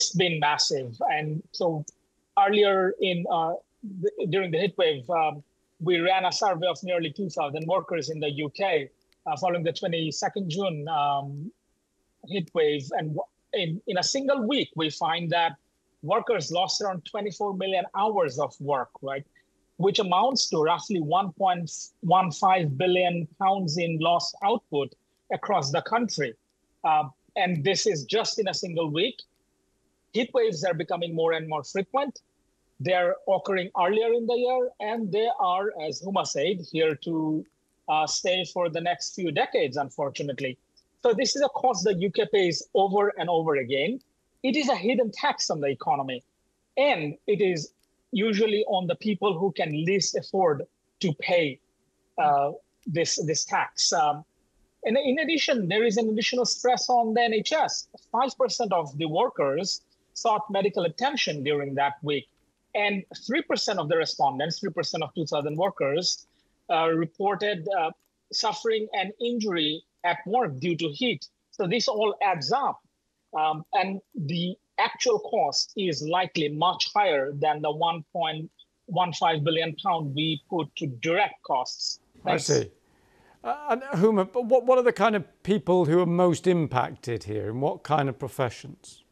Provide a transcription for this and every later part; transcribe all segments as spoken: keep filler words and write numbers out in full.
it's been massive. And so earlier in uh, the, during the heat wave, um, we ran a survey of nearly two thousand workers in the U K uh, following the twenty-second of June um, heat wave. And in, in a single week, we find that workers lost around twenty-four million hours of work, right? Which amounts to roughly one point one five billion pounds in lost output across the country. Uh, and this is just in a single week. Heat waves are becoming more and more frequent. They're occurring earlier in the year, and they are, as Huma said, here to uh, stay for the next few decades, unfortunately. So this is a cost that U K pays over and over again. It is a hidden tax on the economy, and it is usually on the people who can least afford to pay uh, this, this tax. Um, and in addition, there is an additional stress on the N H S. five percent of the workers sought medical attention during that week. And three percent of the respondents, three percent of two thousand workers, uh, reported uh, suffering an injury at work due to heat. So this all adds up. Um, and the actual cost is likely much higher than the one point one five billion pound we put to direct costs. Thanks. I see. Uh, and Huma, what, what are the kind of people who are most impacted here, and what kind of professions?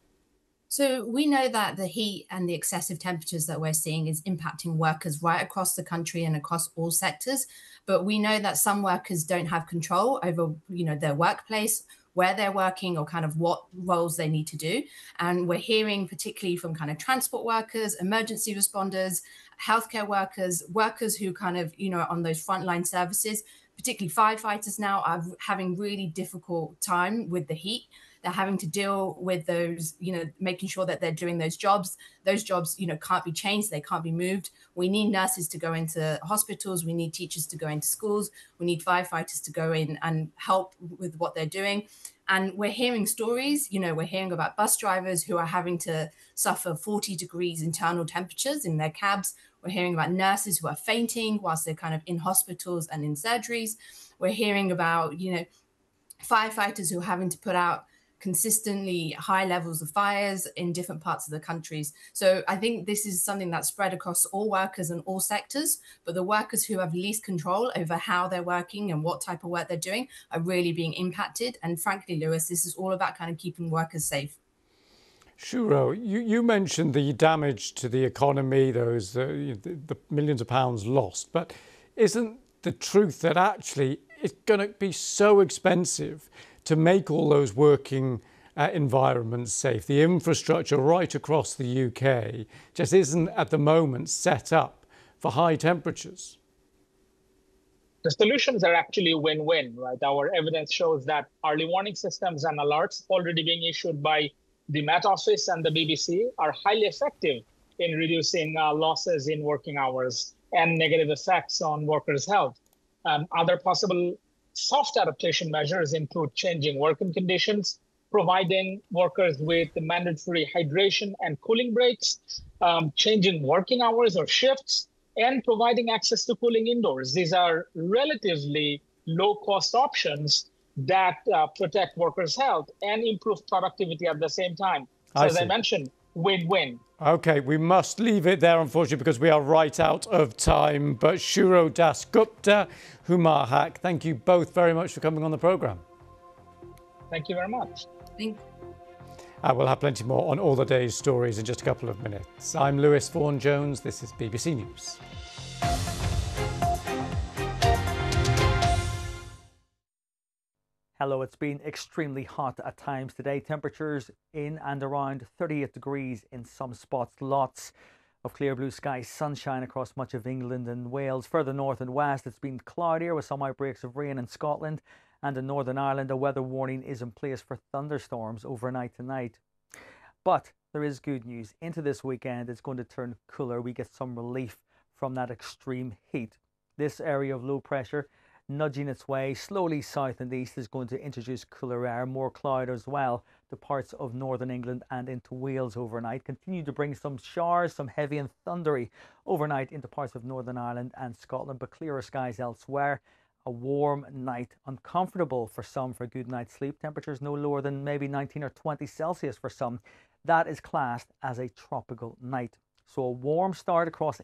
So we know that the heat and the excessive temperatures that we're seeing is impacting workers right across the country and across all sectors. But we know that some workers don't have control over, you know, their workplace, where they're working, or kind of what roles they need to do. And we're hearing particularly from kind of transport workers, emergency responders, healthcare workers, workers who kind of, you know, on those frontline services, particularly firefighters now are having really difficult time with the heat. They're having to deal with those, you know, making sure that they're doing those jobs. Those jobs, you know, can't be changed. They can't be moved. We need nurses to go into hospitals. We need teachers to go into schools. We need firefighters to go in and help with what they're doing. And we're hearing stories, you know, we're hearing about bus drivers who are having to suffer forty degrees internal temperatures in their cabs. We're hearing about nurses who are fainting whilst they're kind of in hospitals and in surgeries. We're hearing about, you know, firefighters who are having to put out consistently high levels of fires in different parts of the countries. So I think this is something that's spread across all workers and all sectors, but the workers who have least control over how they're working and what type of work they're doing are really being impacted. And frankly, Lewis, this is all about kind of keeping workers safe. Shuro, you, you mentioned the damage to the economy, those uh, the, the millions of pounds lost, but isn't the truth that actually it's going to be so expensive to make all those working uh, environments safe? The infrastructure right across the U K just isn't at the moment set up for high temperatures. The solutions are actually win-win, right? Our evidence shows that early warning systems and alerts already being issued by the Met Office and the B B C are highly effective in reducing uh, losses in working hours and negative effects on workers' health. Um, other possible soft adaptation measures include changing working conditions, providing workers with mandatory hydration and cooling breaks, um, changing working hours or shifts, and providing access to cooling indoors. These are relatively low-cost options that uh, protect workers' health and improve productivity at the same time. So I as see. I mentioned, win-win. Okay, we must leave it there, unfortunately, because we are right out of time. But Shuro Dasgupta, Huma Haq, thank you both very much for coming on the programme. Thank you very much. Thank you. Uh, we'll have plenty more on all the day's stories in just a couple of minutes. I'm Lewis Vaughan-Jones. This is B B C News. Hello, it's been extremely hot at times today. Temperatures in and around thirty-eight degrees in some spots. Lots of clear blue skies, sunshine across much of England and Wales. Further north and west, it's been cloudier with some outbreaks of rain in Scotland. And in Northern Ireland, a weather warning is in place for thunderstorms overnight tonight. But there is good news. Into this weekend, it's going to turn cooler. We get some relief from that extreme heat. This area of low pressure nudging its way slowly south and east is going to introduce cooler air, more cloud as well to parts of northern England and into Wales overnight. Continue to bring some showers, some heavy and thundery overnight into parts of Northern Ireland and Scotland, but clearer skies elsewhere. A warm night, uncomfortable for some for a good night's sleep. Temperatures no lower than maybe nineteen or twenty Celsius for some. that is classed as a tropical night. So a warm start across